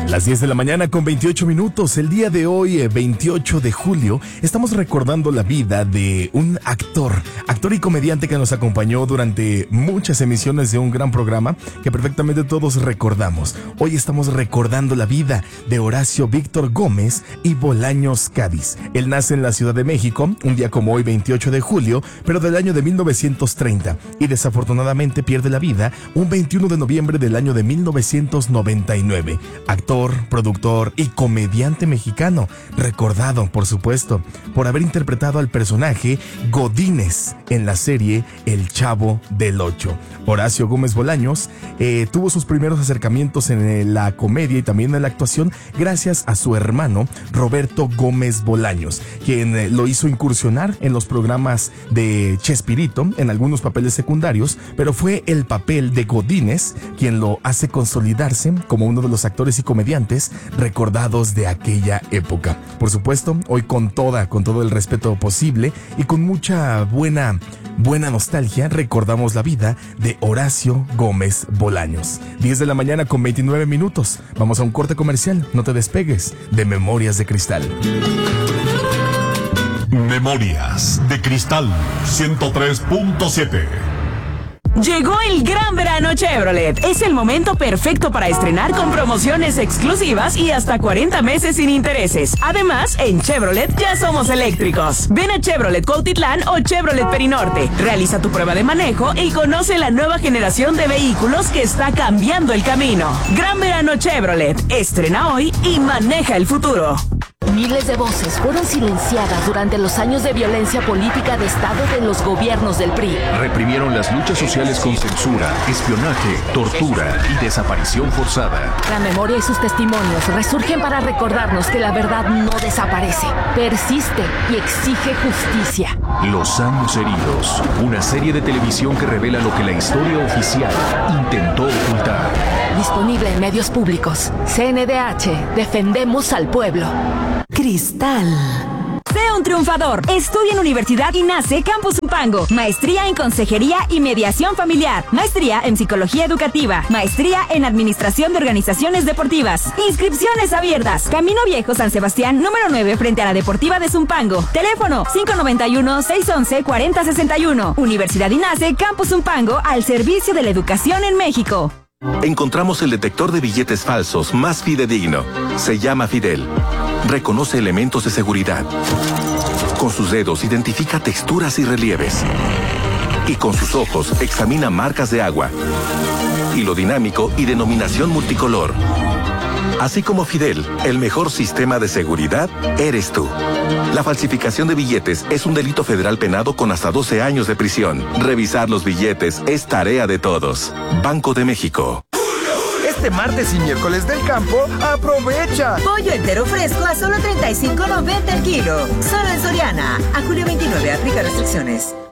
Las 10 de la mañana con 28 minutos. El día de hoy, 28 de julio, estamos recordando la vida de un actor y comediante que nos acompañó durante muchas emisiones de un gran programa que perfectamente todos recordamos. Hoy estamos recordando la vida de Horacio Víctor Gómez y Bolaños Cádiz. Él nace en la Ciudad de México, un día como hoy, 28 de julio, pero del año de 1930, y desafortunadamente pierde la vida un 21 de noviembre del año de 1999. Actor, productor y comediante mexicano, recordado, por supuesto, por haber interpretado al personaje Godínez en la serie El Chavo del Ocho. Horacio Gómez Bolaños tuvo sus primeros acercamientos en la comedia y también en la actuación gracias a su hermano Roberto Gómez Bolaños, quien lo hizo incursionar en los programas de Chespirito en algunos papeles secundarios, pero fue el papel de Godínez quien lo hace consolidarse como uno de los actores y comediantes recordados de aquella época. Por supuesto, hoy con todo el respeto posible y con mucha buena nostalgia, recordamos la vida de Horacio Gómez Bolaños. 10 de la mañana con 29 minutos. Vamos a un corte comercial. No te despegues de Memorias de Cristal. Memorias de Cristal 103.7. Llegó el gran verano Chevrolet. Es el momento perfecto para estrenar con promociones exclusivas y hasta 40 meses sin intereses. Además, en Chevrolet ya somos eléctricos. Ven a Chevrolet Cuautitlán o Chevrolet Perinorte. Realiza tu prueba de manejo y conoce la nueva generación de vehículos que está cambiando el camino. Gran verano Chevrolet. Estrena hoy y maneja el futuro. Miles de voces fueron silenciadas durante los años de violencia política de Estado de los gobiernos del PRI. Reprimieron las luchas sociales con censura, espionaje, tortura y desaparición forzada. La memoria y sus testimonios resurgen para recordarnos que la verdad no desaparece, persiste y exige justicia. Los años heridos, una serie de televisión que revela lo que la historia oficial intentó ocultar. Disponible en medios públicos. CNDH, defendemos al pueblo. Cristal. Sé un triunfador. Estudia en Universidad INACE Campus Zumpango. Maestría en Consejería y Mediación Familiar. Maestría en Psicología Educativa. Maestría en Administración de Organizaciones Deportivas. Inscripciones abiertas. Camino Viejo San Sebastián, número 9, frente a la Deportiva de Zumpango. Teléfono 591-611-4061. Universidad INACE Campus Zumpango, al servicio de la educación en México. Encontramos el detector de billetes falsos más fidedigno. Se llama Fidel. Reconoce elementos de seguridad. Con sus dedos identifica texturas y relieves. Y con sus ojos examina marcas de agua. Hilo dinámico y denominación multicolor. Así como Fidel, el mejor sistema de seguridad eres tú. La falsificación de billetes es un delito federal penado con hasta 12 años de prisión. Revisar los billetes es tarea de todos. Banco de México. Este martes y miércoles del campo, aprovecha. Pollo entero fresco a solo $35.90 el kilo. Solo en Soriana. A julio 29, aplica restricciones.